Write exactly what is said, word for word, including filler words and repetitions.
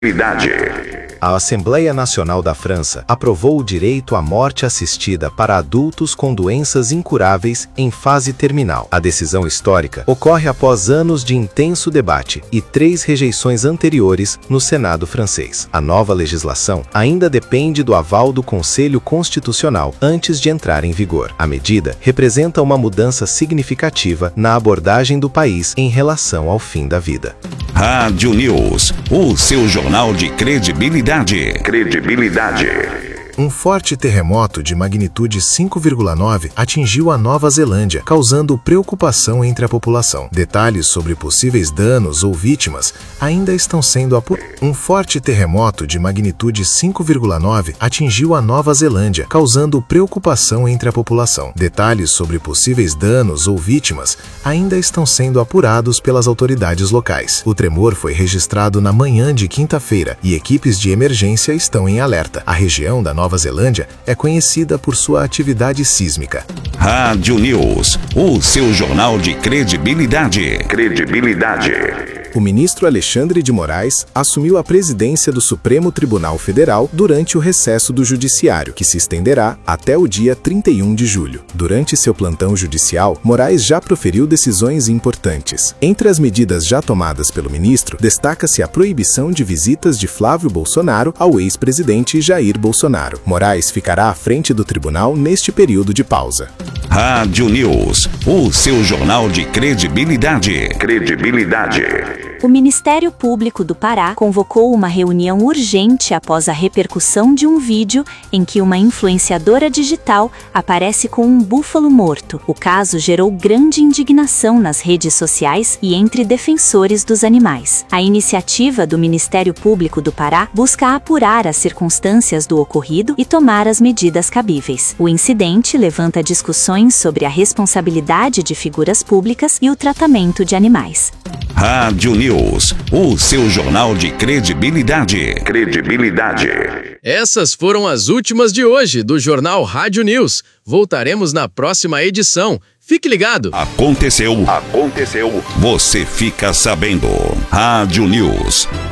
A Assembleia Nacional da França aprovou o direito à morte assistida para adultos com doenças incuráveis em fase terminal. A decisão histórica ocorre após anos de intenso debate e três rejeições anteriores no Senado francês. A nova legislação ainda depende do aval do Conselho Constitucional antes de entrar em vigor. A medida representa uma mudança significativa na abordagem do país em relação ao fim da vida. Rádio News, o seu jornal de credibilidade. Credibilidade. Um forte terremoto de magnitude cinco vírgula nove atingiu a Nova Zelândia, causando preocupação entre a população. Detalhes sobre possíveis danos ou vítimas ainda estão sendo apurados. Um forte terremoto de magnitude cinco vírgula nove atingiu a Nova Zelândia, causando preocupação entre a população. Detalhes sobre possíveis danos ou vítimas ainda estão sendo apurados pelas autoridades locais. O tremor foi registrado na manhã de quinta-feira e equipes de emergência estão em alerta. A região da Nova Zelândia é conhecida por sua atividade sísmica. Rádio News, o seu jornal de credibilidade. Credibilidade. O ministro Alexandre de Moraes assumiu a presidência do Supremo Tribunal Federal durante o recesso do Judiciário, que se estenderá até o dia trinta e um de julho. Durante seu plantão judicial, Moraes já proferiu decisões importantes. Entre as medidas já tomadas pelo ministro, destaca-se a proibição de visitas de Flávio Bolsonaro ao ex-presidente Jair Bolsonaro. Moraes ficará à frente do tribunal neste período de pausa. Rádio News, o seu jornal de credibilidade. Credibilidade. O Ministério Público do Pará convocou uma reunião urgente após a repercussão de um vídeo em que uma influenciadora digital aparece com um búfalo morto. O caso gerou grande indignação nas redes sociais e entre defensores dos animais. A iniciativa do Ministério Público do Pará busca apurar as circunstâncias do ocorrido e tomar as medidas cabíveis. O incidente levanta discussões sobre a responsabilidade de figuras públicas e o tratamento de animais. Rádio News, o seu jornal de credibilidade. Credibilidade. Essas foram as últimas de hoje do Jornal Rádio News. Voltaremos na próxima edição. Fique ligado. Aconteceu. Aconteceu. Você fica sabendo. Rádio News.